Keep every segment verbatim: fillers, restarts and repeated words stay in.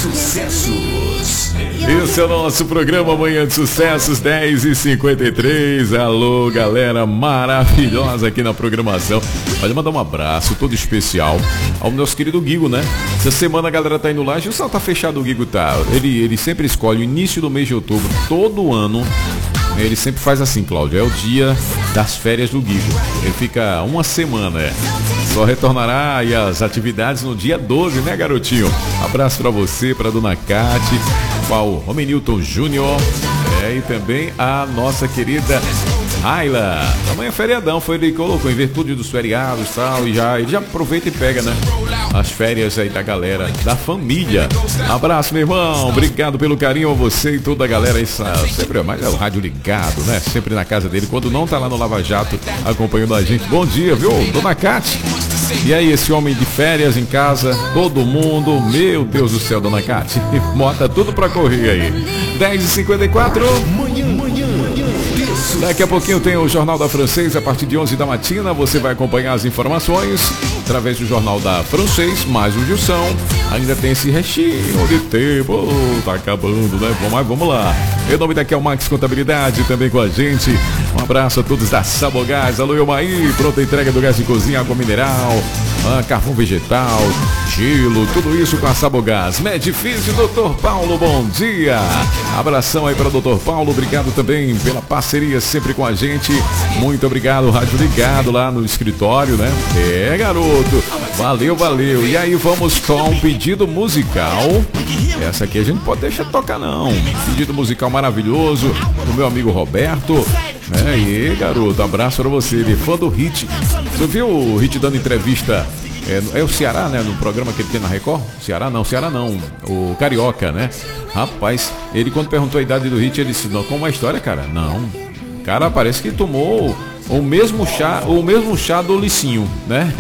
Sucessos. Esse é o nosso programa Manhã de Sucessos, dez e cinquenta e três. Alô, galera maravilhosa aqui na programação. Olha, mandar um abraço todo especial ao nosso querido Guigo, né? Essa semana a galera tá indo lá, já só tá fechado o Guigo, tá? Ele, ele sempre escolhe o início do mês de outubro, todo ano. Ele sempre faz assim, Cláudio, é o dia das férias do Guigo. Ele fica uma semana, é. Só retornará aí às atividades no dia doze, né, garotinho? Abraço pra você, pra dona Cate, ao Romenilton Júnior, é, e também a nossa querida Ayla. Amanhã é feriadão, foi ele que colocou em virtude dos feriados e tal, e já, ele já aproveita e pega, né? As férias aí da galera, da família. Abraço, meu irmão, obrigado pelo carinho a você e toda a galera aí, sempre mais é o rádio ligado, né? Sempre na casa dele, quando não tá lá no Lava Jato acompanhando a gente. Bom dia, viu, dona Cate? E aí, esse homem de férias em casa, todo mundo, meu Deus do céu, dona Cate, bota tudo pra correr aí. dez e cinquenta e quatro. Manhã, manhã, Daqui a pouquinho tem o Jornal da Francês, a partir de onze da matina. Você vai acompanhar as informações através do Jornal da Francês, mais o Gilson. Ainda tem esse restinho de tempo, oh, tá acabando, né? Mas vamos lá. Meu nome daqui é o Max Contabilidade, também com a gente. Um abraço a todos da Sabogás. Alô, Elmaí, pronta entrega do gás de cozinha, água mineral, ah, carvão vegetal, gelo, tudo isso com a Sabogás. Medifício, doutor Paulo, bom dia. Abração aí para o doutor Paulo, obrigado também pela parceria sempre com a gente. Muito obrigado, rádio ligado lá no escritório, né? É, garoto, valeu, valeu. E aí vamos com um pedido musical. Essa aqui a gente pode deixar tocar não. Pedido musical maravilhoso do meu amigo Roberto. É, e aí, garoto, abraço para você, ele é fã do Hit. Você viu o Hit dando entrevista? É, é o Ceará, né? No programa que ele tem na Record? Ceará não, Ceará não. O Carioca, né? Rapaz, ele quando perguntou a idade do Hit, ele disse, não, como a história, cara? Não. Cara, parece que tomou o mesmo chá, o mesmo chá do Licinho, né?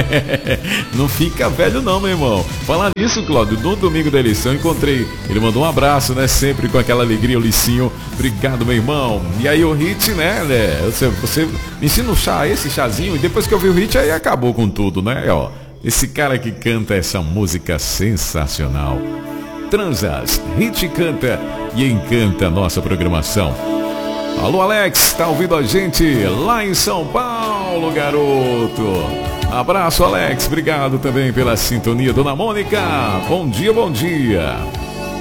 Não fica velho não, meu irmão. Falar nisso, Cláudio, no domingo da eleição encontrei, ele mandou um abraço, né? Sempre com aquela alegria, o Licinho. Obrigado, meu irmão. E aí o Hit, né? né você, você me ensina o chá, esse chazinho, e depois que eu vi o Hit, aí acabou com tudo, né? Ó, esse cara que canta essa música sensacional. Transas, Hit canta e encanta a nossa programação. Alô, Alex, tá ouvindo a gente lá em São Paulo, garoto. Abraço, Alex, obrigado também pela sintonia. Dona Mônica, bom dia, bom dia.